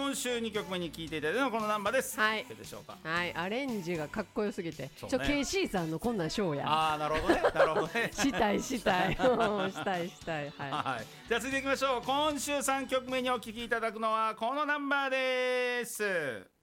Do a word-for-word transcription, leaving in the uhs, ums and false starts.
今週にきょくめに聴いていただいたのはこのナンバーです。 はい、 いかがでしょうか。 はい、アレンジがかっこよすぎて、ね、ちょ ケーシー さんのこんなんショーや。 あー、なるほどね、なるほどねしたいしたいしたいしたい、はい、 はい、じゃあ続いていきましょう。今週さんきょくめにお聴きいただくのはこのナンバーです。